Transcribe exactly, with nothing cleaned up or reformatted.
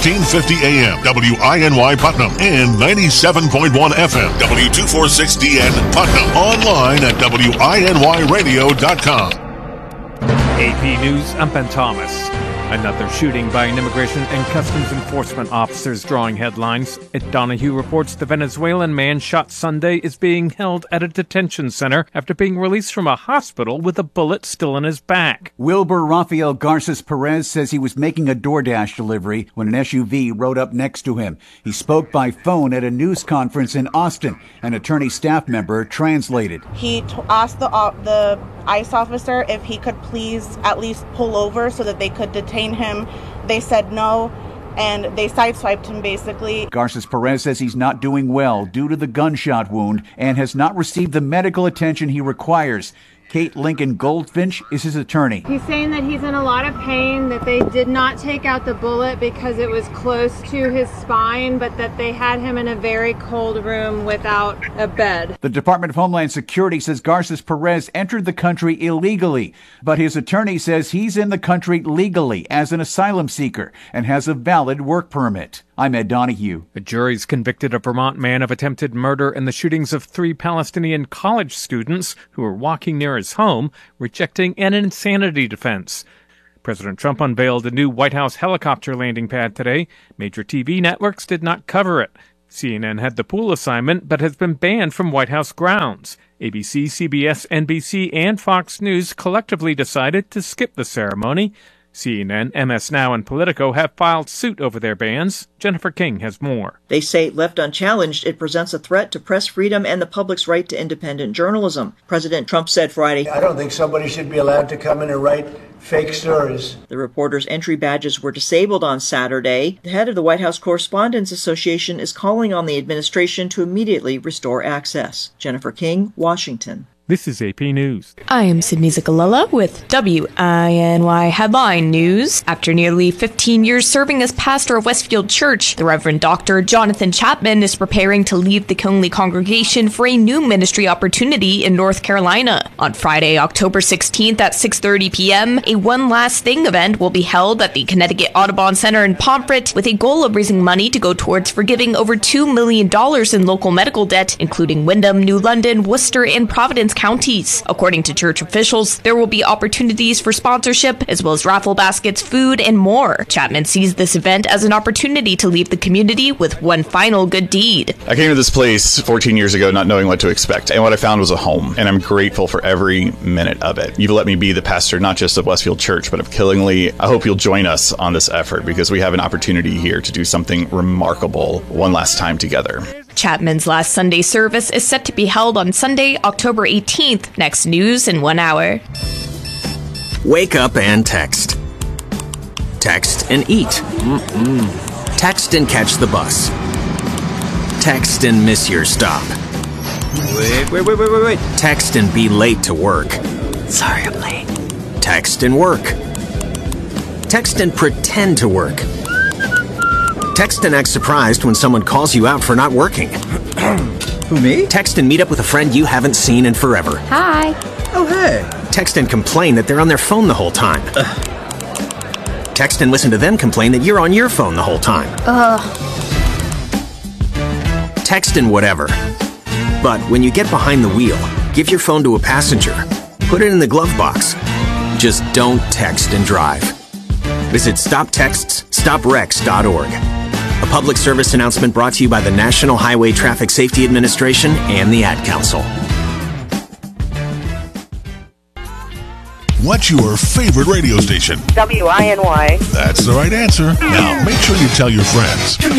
fifteen fifty A M, W I N Y Putnam, and ninety-seven point one F M, W two forty-six D N Putnam. Online at W I N Y radio dot com. A P News, I'm Ben Thomas. Another shooting by an immigration and customs enforcement officer is drawing headlines. Ed Donahue reports the Venezuelan man shot Sunday is being held at a detention center after being released from a hospital with a bullet still in his back. Wilbur Rafael Garces Perez says he was making a DoorDash delivery when an S U V rode up next to him. He spoke by phone at a news conference in Austin. An attorney staff member translated. He t- asked the, uh, the ICE officer if he could please at least pull over so that they could detain him. They said no, and they sideswiped him basically. Garces Perez says he's not doing well due to the gunshot wound and has not received the medical attention he requires. Kate Lincoln Goldfinch is his attorney. He's saying that he's in a lot of pain, that they did not take out the bullet because it was close to his spine, but that they had him in a very cold room without a bed. The Department of Homeland Security says Garces Perez entered the country illegally, but his attorney says he's in the country legally as an asylum seeker and has a valid work permit. I'm Ed Donahue. A jury's convicted a Vermont man of attempted murder in the shootings of three Palestinian college students who were walking near his home, rejecting an insanity defense. President Trump unveiled a new White House helicopter landing pad today. Major T V networks did not cover it. C N N had the pool assignment, but has been banned from White House grounds. A B C, C B S, N B C, and Fox News collectively decided to skip the ceremony. C N N, M S Now, and Politico have filed suit over their bans. Jennifer King has more. They say, left unchallenged, it presents a threat to press freedom and the public's right to independent journalism. President Trump said Friday, I don't think somebody should be allowed to come in and write fake stories. The reporters' entry badges were disabled on Saturday. The head of the White House Correspondents Association is calling on the administration to immediately restore access. Jennifer King, Washington. This is A P News. I am Sydney Zakalala with W I N Y Headline News. After nearly fifteen years serving as pastor of Westfield Church, the Reverend Doctor Jonathan Chapman is preparing to leave the Conley congregation for a new ministry opportunity in North Carolina. On Friday, October sixteenth at six thirty p.m., a One Last Thing event will be held at the Connecticut Audubon Center in Pomfret with a goal of raising money to go towards forgiving over two million dollars in local medical debt, including Windham, New London, Worcester, and Providence counties. According to church officials, there will be opportunities for sponsorship, as well as raffle baskets, food, and more. Chapman sees this event as an opportunity to leave the community with one final good deed. I came to this place fourteen years ago not knowing what to expect, and what I found was a home, and I'm grateful for every minute of it. You've let me be the pastor not just of Westfield Church, but of Killingly. I hope you'll join us on this effort, because we have an opportunity here to do something remarkable one last time together. Chapman's last Sunday service is set to be held on Sunday, October eighteenth. Next news in one hour. Wake up and text. Text and eat. Mm-mm. Text and catch the bus. Text and miss your stop. Wait, wait, wait, wait, wait, wait. Text and be late to work. Sorry, I'm late. Text and work. Text and pretend to work. Text and act surprised when someone calls you out for not working. Who, me? Text and meet up with a friend you haven't seen in forever. Hi. Oh, hey. Text and complain that they're on their phone the whole time. Ugh. Text and listen to them complain that you're on your phone the whole time. Ugh. Text and whatever. But when you get behind the wheel, give your phone to a passenger. Put it in the glove box. Just don't text and drive. Visit stop texts stop wrecks dot org. A public service announcement brought to you by the National Highway Traffic Safety Administration and the Ad Council. What's your favorite radio station? W I N Y. That's the right answer. Now, make sure you tell your friends.